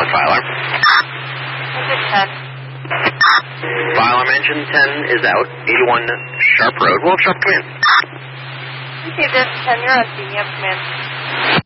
fire alarm? Engine 10. Fire alarm engine 10 is out. 81 Sharp Road. Wolf Sharp, come in. Okay, this 10, you're on CEM command.